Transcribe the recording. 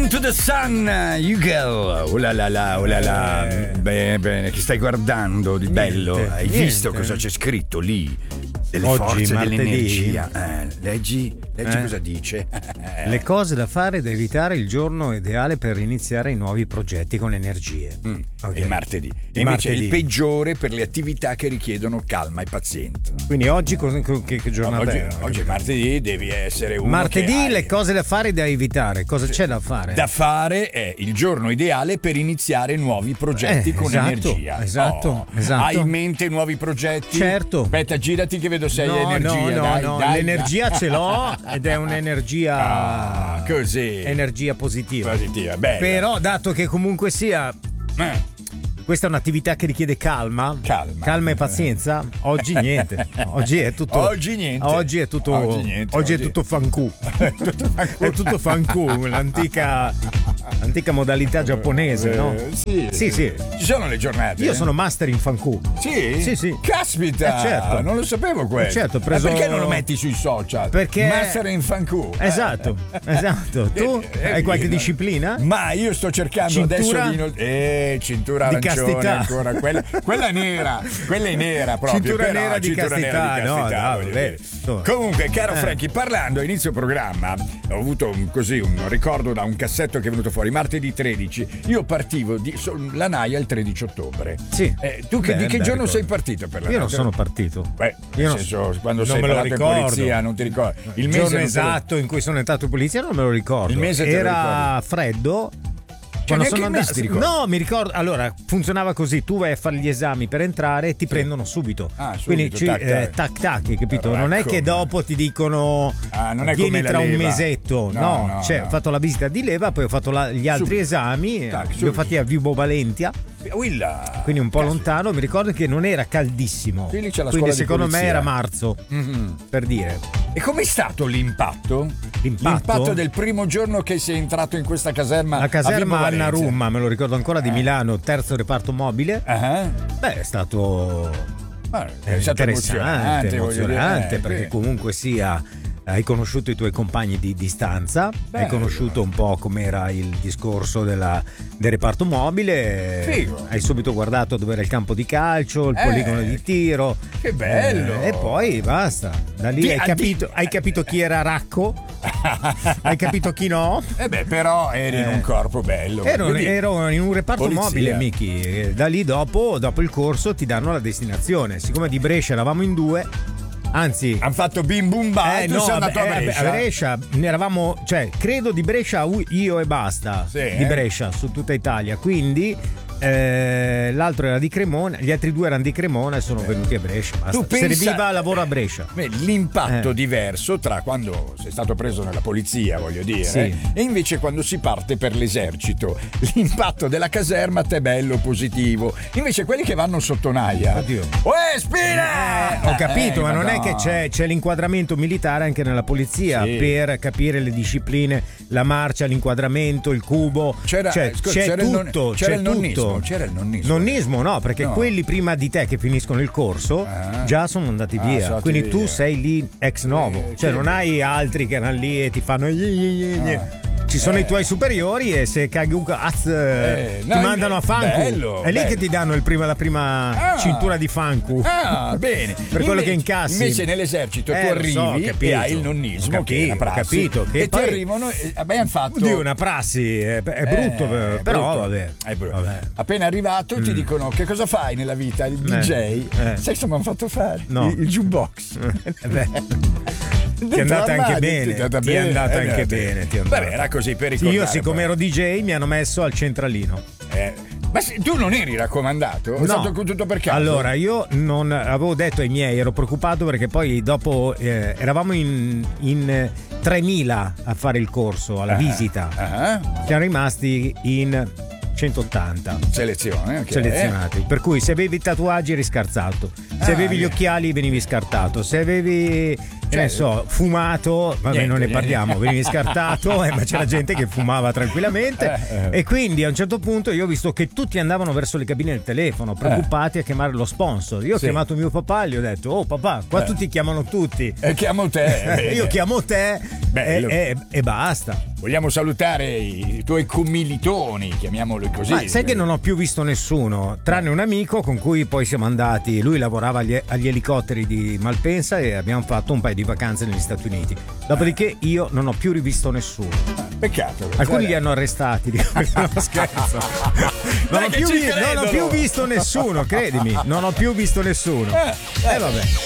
Into the sun you go. Oh la la la, oh la la. Bene, che stai guardando di bello? Hai visto cosa c'è scritto lì? Delle Oggi, forze martedì. dell'energia. Leggi cosa dice. Le cose da fare da evitare il giorno ideale per iniziare i nuovi progetti con energie. Okay. Il martedì. E invece è il peggiore per le attività che richiedono calma e pazienza. Quindi oggi che giornata è? Oggi è martedì, devi essere uno martedì che le cose da fare da evitare. Cosa c'è da fare? Da fare è il giorno ideale per iniziare nuovi progetti con energia. Esatto. Hai in mente nuovi progetti? Certo. Aspetta, girati che vedo se hai energia. Dai, l'energia ce l'ho ed è un'energia così. Energia positiva. Bella. Però dato che comunque sia questa è un'attività che richiede calma e pazienza. Oggi niente. Oggi è tutto. Oggi è tutto fanku. È tutto fanku, l'antica modalità giapponese, no? Sì. Ci sono le giornate. Io sono master in fanku. Sì. Caspita. Certo. Non lo sapevo questo. Certo, preso... Perché non lo metti sui social? Perché master in fanku. Esatto. Tu hai qualche disciplina? Ma io sto cercando cintura? Adesso cintura di arancione castità. Ancora quella è nera proprio. Cintura nera di castità. No, comunque, caro Frankie, parlando a inizio programma ho avuto un ricordo da un cassetto che è venuto fuori martedì 13. Io partivo la Naia il 13 ottobre. Sì. Tu di che giorno sei partito per la Io non sono partito. Quando sei parlato in polizia non ti ricordi il giorno esatto in cui sono entrato in polizia, non me lo ricordo. Il mese era freddo. Quando sono andato, no, mi ricordo. Allora funzionava così: tu vai a fare gli esami per entrare e ti prendono subito. Quindi tac, capito? Non è che dopo ti dicono non è vieni tra un leva. mesetto. No, ho fatto la visita di leva, poi ho fatto gli altri esami, li ho fatti a Vibo Valentia. Quindi un po' lontano. Mi ricordo che non era caldissimo, quindi secondo me era marzo, per dire. E com'è stato l'impatto? L'impatto del primo giorno che sei entrato in questa caserma? La caserma Anna Rumma, me lo ricordo ancora, di Milano, terzo reparto mobile. È stato emozionante perché comunque sia hai conosciuto i tuoi compagni di distanza, hai conosciuto un po' com'era il discorso del reparto mobile. Figo. Hai subito guardato dove era il campo di calcio, il poligono di tiro. Che bello! E poi basta. Da lì hai capito chi era Racco, hai capito chi no. Però eri in un corpo bello. Ero in un reparto polizia. mobile, Miki. Da lì dopo il corso ti danno la destinazione. Siccome di Brescia eravamo in due. Anzi, hanno fatto bim bum ba e tu sei andato a Brescia. A Brescia ne eravamo, credo di Brescia io e basta, di Brescia su tutta Italia, quindi l'altro era di Cremona, gli altri due erano di Cremona e sono venuti a Brescia. Serviva lavoro a Brescia. L'impatto diverso tra quando sei stato preso nella polizia, voglio dire, e invece quando si parte per l'esercito. L'impatto della caserma è bello, positivo. Invece quelli che vanno sotto Naia. Oddio. Spina! Ho capito, ma non è che c'è l'inquadramento militare anche nella polizia per capire le discipline, la marcia, l'inquadramento, il cubo. C'è tutto. C'era il nonnismo. C'era il nonnismo. Nonnismo no, perché quelli prima di te che finiscono il corso già sono andati via. Quindi tu sei lì ex novo. Non hai altri che erano lì e ti fanno ci sono i tuoi superiori e se caghi un cazzo ti mandano a fancu. È lì che ti danno la prima cintura di fancu. Bene. Per quello che incassi. Invece nell'esercito tu arrivi e hai il nonnismo, che è una prassi. Capito, che e poi ti arrivano abbiamo fatto una prassi è brutto, però vabbè. Appena arrivato ti dicono che cosa fai nella vita, il DJ. Sai cosa mi hanno fatto fare? No. Il jukebox. Ti è andata anche bene. Vabbè, era così per ricordare. Io siccome ero DJ mi hanno messo al centralino. Ma tu non eri raccomandato? È stato tutto per caso? Allora, io non avevo detto ai miei, ero preoccupato perché poi dopo eravamo in 3.000 a fare il corso, alla visita. Siamo rimasti in 180 selezionati. Per cui se avevi tatuaggi eri scartato, se avevi gli occhiali venivi scartato, se avevi che ne so, fumato, vabbè, non ne parliamo, venivi scartato, ma c'era gente che fumava tranquillamente e quindi a un certo punto io ho visto che tutti andavano verso le cabine del telefono preoccupati a chiamare lo sponsor. Io ho chiamato mio papà e gli ho detto: oh papà, qua tutti chiamano tutti e chiamo te. Io chiamo te e basta. Vogliamo salutare i tuoi commilitoni, chiamiamoli così. Ma sai che non ho più visto nessuno, tranne un amico con cui poi siamo andati. Lui lavorava agli elicotteri di Malpensa e abbiamo fatto un paio di vacanze negli Stati Uniti. Dopodiché io non ho più rivisto nessuno. Peccato. Alcuni li hanno arrestati, no, scherzo. Non ho più visto nessuno, credimi. Non ho più visto nessuno. Vabbè.